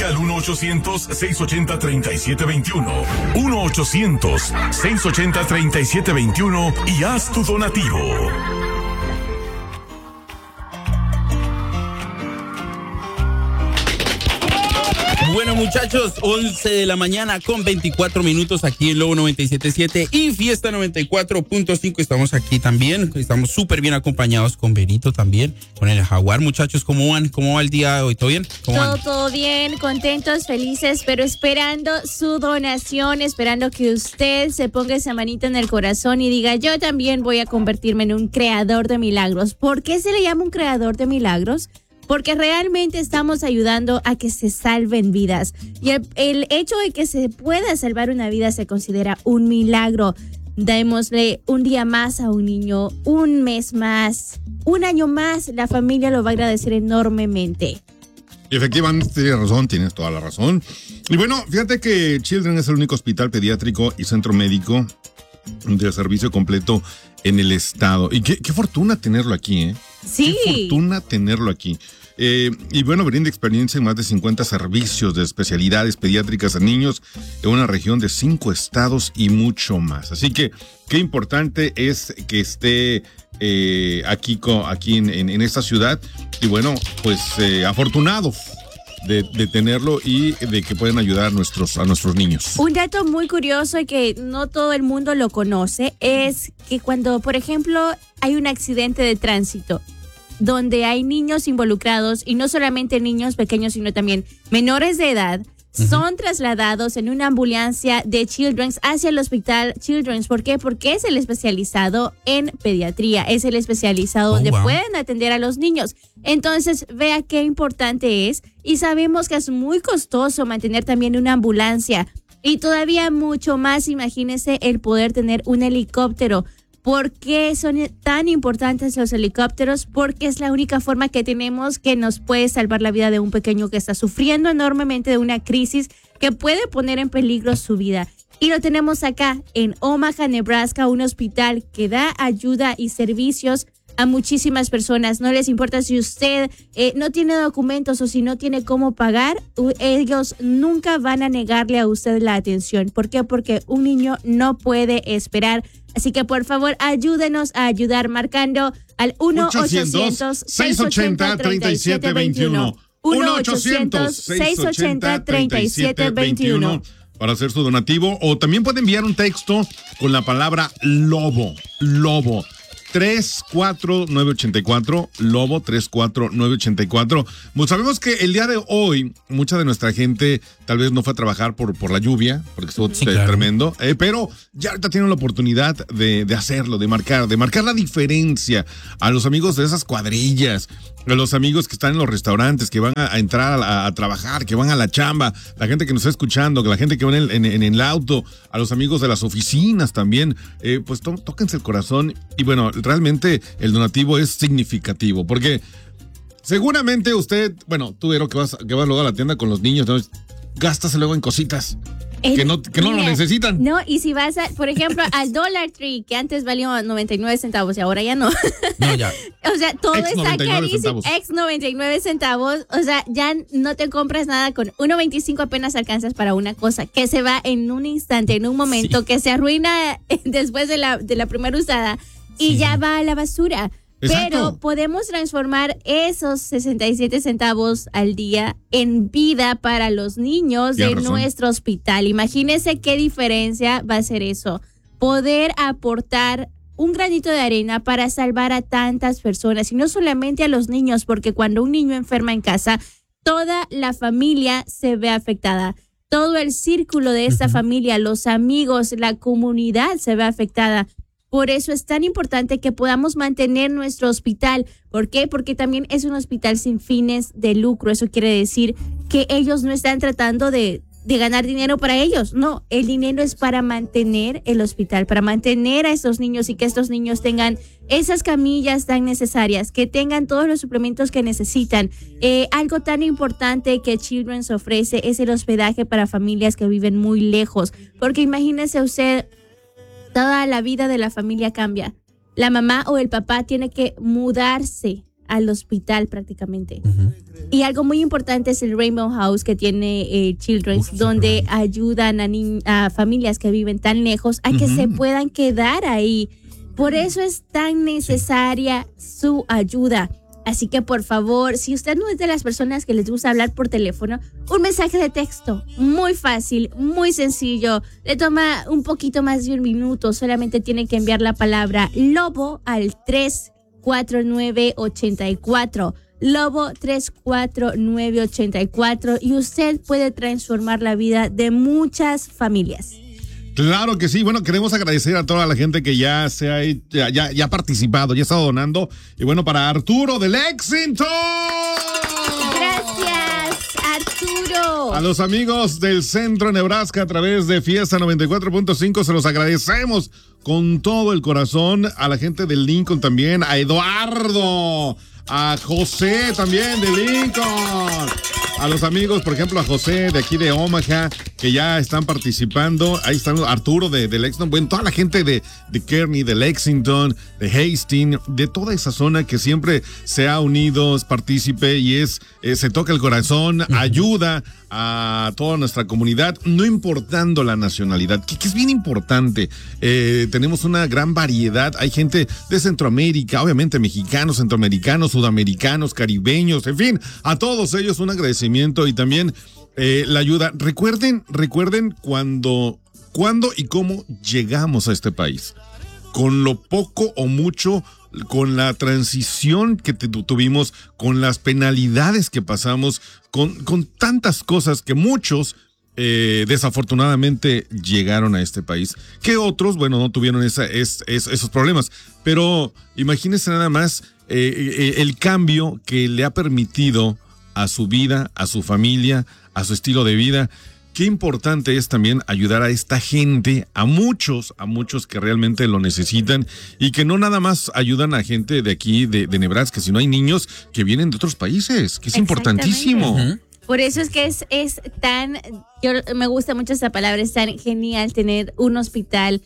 Marca al 1-800-680-3721. 1-800-680-3721 y haz tu donativo. Bueno, muchachos, 11 de la mañana con 24 minutos aquí en Lobo 97.7 y Fiesta 94.5. Estamos aquí también, estamos súper bien acompañados con Benito también, con el Jaguar. Muchachos, ¿cómo van? ¿Cómo va el día de hoy? ¿Todo bien? Todo bien, contentos, felices, pero esperando su donación, esperando que usted se ponga esa manita en el corazón y diga, yo también voy a convertirme en un creador de milagros. ¿Por qué se le llama un creador de milagros? Porque realmente estamos ayudando a que se salven vidas. Y el hecho de que se pueda salvar una vida se considera un milagro. Démosle un día más a un niño, un mes más, un año más. La familia lo va a agradecer enormemente. Efectivamente, tienes razón, tienes toda la razón. Y bueno, fíjate que Children es el único hospital pediátrico y centro médico de servicio completo en el estado. Y qué fortuna tenerlo aquí, ¿eh? Sí. Qué fortuna tenerlo aquí. Y bueno, brinda experiencia en más de 50 servicios de especialidades pediátricas a niños en una región de 5 estados y mucho más. Así que qué importante es que esté aquí en esta ciudad. Y bueno, pues afortunados de tenerlo y de que pueden ayudar a nuestros niños. Un dato muy curioso y que no todo el mundo lo conoce es que cuando, por ejemplo, hay un accidente de tránsito donde hay niños involucrados, y no solamente niños pequeños, sino también menores de edad, son trasladados en una ambulancia de Children's hacia el hospital Children's. ¿Por qué? Porque es el especializado en pediatría, es el especializado donde pueden atender a los niños. Entonces, vea qué importante es, y sabemos que es muy costoso mantener también una ambulancia, y todavía mucho más, imagínese el poder tener un helicóptero. ¿Por qué son tan importantes los helicópteros? Porque es la única forma que tenemos que nos puede salvar la vida de un pequeño que está sufriendo enormemente de una crisis que puede poner en peligro su vida. Y lo tenemos acá en Omaha, Nebraska, un hospital que da ayuda y servicios a muchísimas personas. No les importa si usted no tiene documentos o si no tiene cómo pagar, ellos nunca van a negarle a usted la atención. ¿Por qué? Porque un niño no puede esperar. Así que por favor, ayúdenos a ayudar marcando al 1-800-680-3721. 1-800-680-3721. Para hacer su donativo, o también puede enviar un texto con la palabra lobo. 34984, Lobo 34984. Pues sabemos que el día de hoy mucha de nuestra gente tal vez no fue a trabajar por la lluvia, porque estuvo tremendo, pero ya ahorita tienen la oportunidad de hacerlo, de marcar la diferencia a los amigos de esas cuadrillas, a los amigos que están en los restaurantes, que van a entrar a trabajar, que van a la chamba, la gente que nos está escuchando, la gente que va en el auto, a los amigos de las oficinas también, pues tóquense el corazón. Y bueno, realmente el donativo es significativo, porque seguramente usted, bueno, tú, Vero, que vas luego a la tienda con los niños, ¿no? Gastas luego en cositas que no lo necesitan. No, y si vas, por ejemplo, al Dollar Tree, que antes valió 99 centavos y ahora ya no. No, ya. O sea, todo está carísimo. Ex 99 centavos. O sea, ya no te compras nada con 1.25, apenas alcanzas para una cosa que se va en un instante, en un momento, que se arruina después de la primera usada y ya va a la basura. Exacto. Pero podemos transformar esos 67 centavos al día en vida para los niños de nuestro hospital. Imagínense qué diferencia va a ser eso. Poder aportar un granito de arena para salvar a tantas personas, y no solamente a los niños, porque cuando un niño enferma en casa, toda la familia se ve afectada. Todo el círculo de esta familia, los amigos, la comunidad se ve afectada. Por eso es tan importante que podamos mantener nuestro hospital. ¿Por qué? Porque también es un hospital sin fines de lucro. Eso quiere decir que ellos no están tratando de ganar dinero para ellos. No, el dinero es para mantener el hospital, para mantener a estos niños y que estos niños tengan esas camillas tan necesarias, que tengan todos los suplementos que necesitan. Algo tan importante que Children's ofrece es el hospedaje para familias que viven muy lejos. Porque imagínese usted, toda la vida de la familia cambia. La mamá o el papá tiene que mudarse al hospital prácticamente. Y algo muy importante es el Rainbow House que tiene Children's, donde ayudan a familias que viven tan lejos a que se puedan quedar ahí. Por eso es tan necesaria su ayuda. Así que por favor, si usted no es de las personas que les gusta hablar por teléfono, un mensaje de texto, muy fácil, muy sencillo, le toma un poquito más de un minuto, solamente tiene que enviar la palabra Lobo al 34984, Lobo 34984, y usted puede transformar la vida de muchas familias. Claro que sí. Bueno, queremos agradecer a toda la gente que ya ha participado, ya ha estado donando. Y bueno, para Arturo de Lexington. Gracias, Arturo. A los amigos del Centro Nebraska a través de Fiesta 94.5 se los agradecemos con todo el corazón. A la gente de Lincoln también, a Eduardo, a José también de Lincoln. A los amigos, por ejemplo, a José de aquí de Omaha, que ya están participando. Ahí están Arturo de Lexington. Bueno, toda la gente de Kearney, de Lexington, de Hastings, de toda esa zona que siempre se ha unido, es partícipe y se toca el corazón, ayuda a toda nuestra comunidad, no importando la nacionalidad, que es bien importante. Tenemos una gran variedad. Hay gente de Centroamérica, obviamente mexicanos, centroamericanos, sudamericanos, caribeños, en fin, a todos ellos un agradecimiento y también la ayuda. Recuerden cuándo y cómo llegamos a este país. Con lo poco o mucho, con la transición que tuvimos, con las penalidades que pasamos, con tantas cosas que muchos desafortunadamente llegaron a este país, que otros, bueno, no tuvieron esos problemas. Pero imagínense nada más el cambio que le ha permitido a su vida, a su familia, a su estilo de vida. Qué importante es también ayudar a esta gente, a muchos que realmente lo necesitan y que no nada más ayudan a gente de aquí, de Nebraska, sino hay niños que vienen de otros países, que es importantísimo. Por eso es que es tan, me gusta mucho esa palabra, es tan genial tener un hospital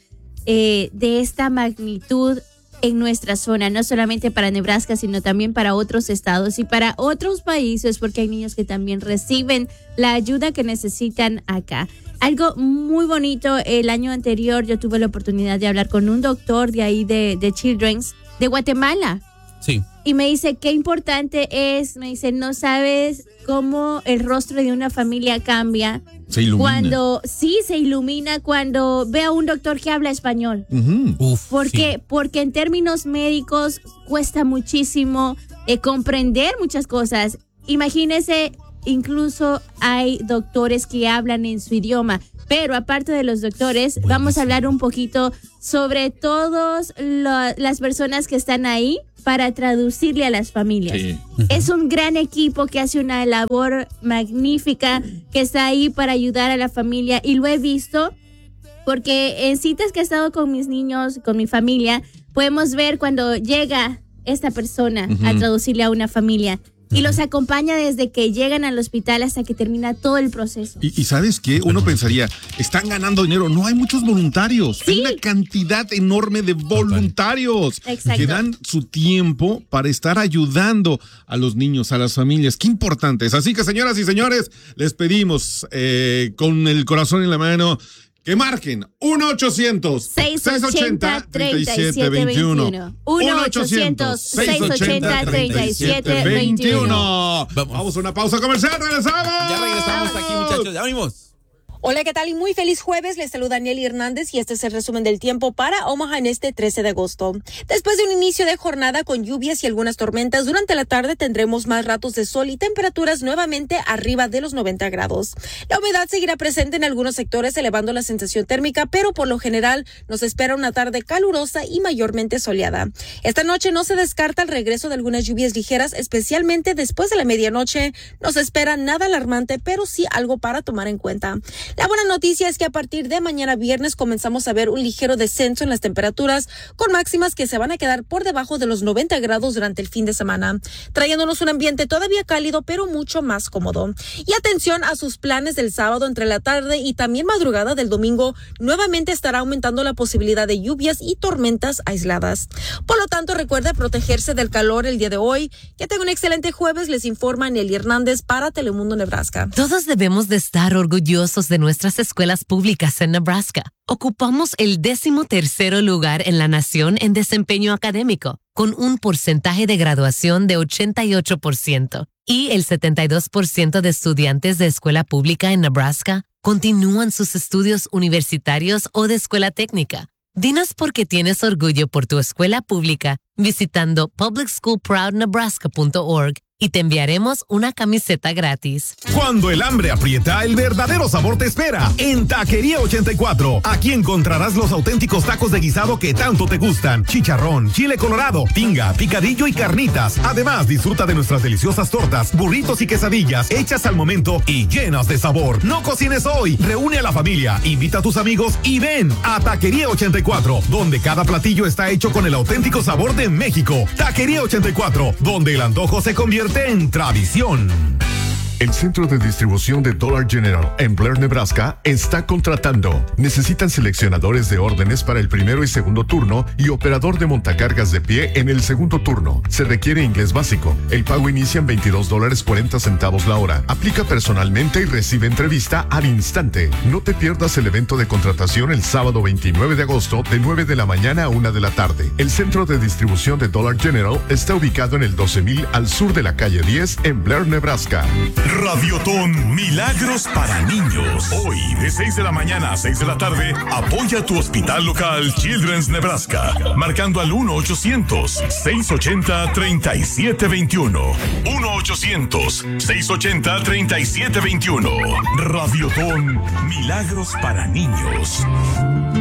de esta magnitud en nuestra zona, no solamente para Nebraska, sino también para otros estados y para otros países, porque hay niños que también reciben la ayuda que necesitan acá. Algo muy bonito, el año anterior yo tuve la oportunidad de hablar con un doctor de ahí de Children's de Guatemala. Sí. Y me dice, qué importante es, me dice, no sabes cómo el rostro de una familia cambia. Se ilumina. Se ilumina cuando ve a un doctor que habla español. Porque en términos médicos cuesta muchísimo comprender muchas cosas. Imagínese, incluso hay doctores que hablan en su idioma. Pero aparte de los doctores, vamos a hablar un poquito sobre todas las personas que están ahí para traducirle a las familias. Sí. Es un gran equipo que hace una labor magnífica, que está ahí para ayudar a la familia, y lo he visto porque en citas que he estado con mis niños, con mi familia, podemos ver cuando llega esta persona a traducirle a una familia. Y los acompaña desde que llegan al hospital hasta que termina todo el proceso. Y ¿sabes qué? Uno pensaría, están ganando dinero. No, hay muchos voluntarios. Sí. Hay una cantidad enorme de voluntarios que dan su tiempo para estar ayudando a los niños, a las familias. Qué importante es. Así que, señoras y señores, les pedimos con el corazón en la mano que marquen 1-800-680-3721. 1-800-680-3721. Vamos a una pausa comercial, regresamos. Ya regresamos aquí, muchachos, ya venimos. Hola, ¿qué tal? Y muy feliz jueves. Les saluda Daniel Hernández y este es el resumen del tiempo para Omaha en este 13 de agosto. Después de un inicio de jornada con lluvias y algunas tormentas, durante la tarde tendremos más ratos de sol y temperaturas nuevamente arriba de los 90 grados. La humedad seguirá presente en algunos sectores, elevando la sensación térmica, pero por lo general nos espera una tarde calurosa y mayormente soleada. Esta noche no se descarta el regreso de algunas lluvias ligeras, especialmente después de la medianoche. No se espera nada alarmante, pero sí algo para tomar en cuenta. La buena noticia es que a partir de mañana viernes comenzamos a ver un ligero descenso en las temperaturas, con máximas que se van a quedar por debajo de los 90 grados durante el fin de semana, trayéndonos un ambiente todavía cálido pero mucho más cómodo. Y atención a sus planes del sábado entre la tarde y también madrugada del domingo, nuevamente estará aumentando la posibilidad de lluvias y tormentas aisladas. Por lo tanto, recuerde protegerse del calor el día de hoy. Que tenga un excelente jueves, les informa Nelly Hernández para Telemundo Nebraska. Todos debemos de estar orgullosos de nuestras escuelas públicas en Nebraska. Ocupamos el 13º lugar en la nación en desempeño académico, con un porcentaje de graduación de 88%. Y el 72% de estudiantes de escuela pública en Nebraska continúan sus estudios universitarios o de escuela técnica. Dinos por qué tienes orgullo por tu escuela pública visitando publicschoolproudnebraska.org y te enviaremos una camiseta gratis. Cuando el hambre aprieta, el verdadero sabor te espera en Taquería 84. Aquí encontrarás los auténticos tacos de guisado que tanto te gustan. Chicharrón, chile colorado, tinga, picadillo y carnitas. Además, disfruta de nuestras deliciosas tortas, burritos y quesadillas hechas al momento y llenas de sabor. No cocines hoy. Reúne a la familia, invita a tus amigos y ven a Taquería 84, donde cada platillo está hecho con el auténtico sabor de México. Taquería 84, donde el antojo se convierte en tradición. El centro de distribución de Dollar General en Blair, Nebraska, está contratando. Necesitan seleccionadores de órdenes para el primero y segundo turno y operador de montacargas de pie en el segundo turno. Se requiere inglés básico. El pago inicia en $22.40 la hora. Aplica personalmente y recibe entrevista al instante. No te pierdas el evento de contratación el sábado 29 de agosto de 9 de la mañana a 1 de la tarde. El centro de distribución de Dollar General está ubicado en el 12,000 al sur de la calle 10 en Blair, Nebraska. Radiotón Milagros para Niños. Hoy, de 6 de la mañana a 6 de la tarde, apoya tu hospital local Children's Nebraska, marcando al 1-800-680-3721. 1-800-680-3721. Radiotón Milagros para Niños.